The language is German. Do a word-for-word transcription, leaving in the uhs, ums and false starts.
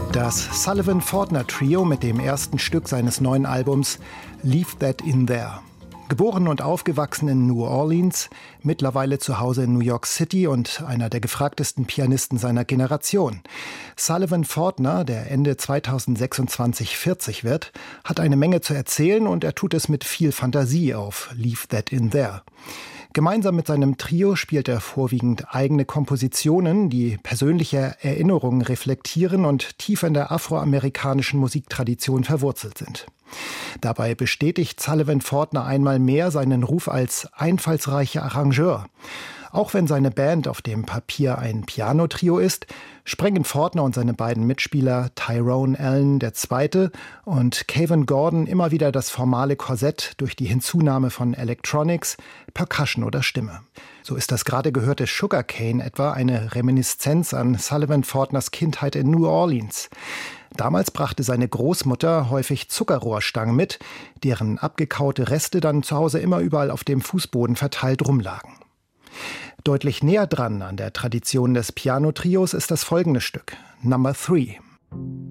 Das Sullivan-Fortner Trio mit dem ersten Stück seines neuen Albums Leave That In There. Geboren und aufgewachsen in New Orleans, mittlerweile zu Hause in New York City und einer der gefragtesten Pianisten seiner Generation. Sullivan-Fortner, der Ende zweitausendsechsundzwanzig vierzig wird, hat eine Menge zu erzählen und er tut es mit viel Fantasie auf Leave That In There. Gemeinsam mit seinem Trio spielt er vorwiegend eigene Kompositionen, die persönliche Erinnerungen reflektieren und tief in der afroamerikanischen Musiktradition verwurzelt sind. Dabei bestätigt Sullivan-Fortner einmal mehr seinen Ruf als einfallsreicher Arrangeur. Auch wenn seine Band auf dem Papier ein Piano-Trio ist, sprengen Fortner und seine beiden Mitspieler Tyrone Allen der Zweite und Kevin Gordon immer wieder das formale Korsett durch die Hinzunahme von Electronics, Percussion oder Stimme. So ist das gerade gehörte Sugarcane etwa eine Reminiszenz an Sullivan-Fortners Kindheit in New Orleans. Damals brachte seine Großmutter häufig Zuckerrohrstangen mit, deren abgekaute Reste dann zu Hause immer überall auf dem Fußboden verteilt rumlagen. Deutlich näher dran an der Tradition des Piano-Trios ist das folgende Stück, Number Three.